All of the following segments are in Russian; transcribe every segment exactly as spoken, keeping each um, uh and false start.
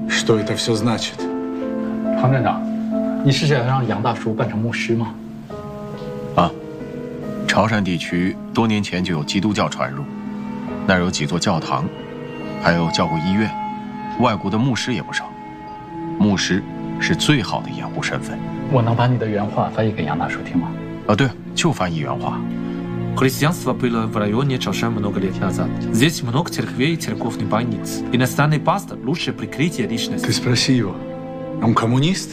Что это все значит? 唐站长，你是想让杨大叔扮成牧师吗？ 啊，潮汕地区多年前就有基督教传入，那儿有几座教堂，还有教会医院，外国的牧师也不少。牧师是最好的掩护身份。 我能把你的原话翻译给杨大叔听吗？ 啊，对，就翻译原话。 Христианство было в районе Чаошань много лет назад. Здесь много церквей и церковных больниц. Иностранный пастор – лучшее прикрытие личности. Ты спроси его. Он коммунист?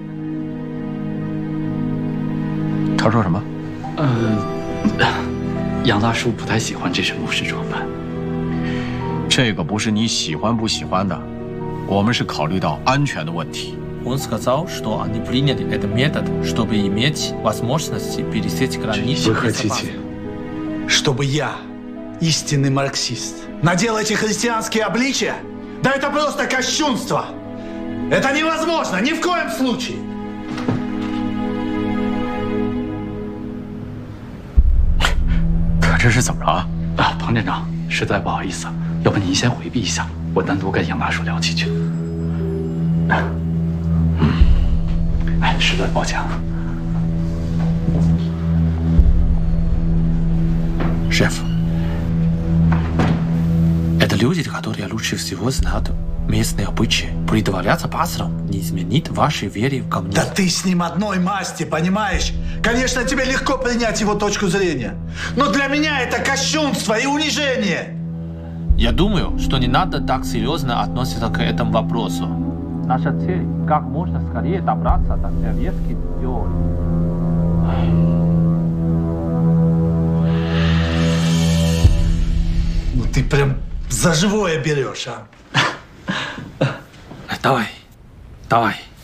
他说什么？ 呃，杨大叔不太喜欢这身牧师装扮。 这个不是你喜欢不喜欢的，我们是考虑到安全的问题。 Он сказал, что они приняли этот метод, чтобы иметь возможность пересечь границы. Вы хотите, чтобы я, истинный марксист, надел эти христианские обличия? Да это просто кощунство! Это невозможно, ни в коем случае! 他这是怎么了？ 啊，彭站长，实在不好意思，要不您先回避一下，我单独跟杨大叔聊几句。哎，实在抱歉啊。 Шеф, это люди, которые лучше всего знают местные обычаи. Притворяться пастором не изменит вашей веры в коммунизм. Да ты с ним одной масти, понимаешь? Конечно, тебе легко принять его точку зрения. Но для меня это кощунство и унижение. Я думаю, что не надо так серьезно относиться к этому вопросу. Наша цель – как можно скорее добраться до советских теорий. Ну ты прям за живое берешь, а? Давай, давай.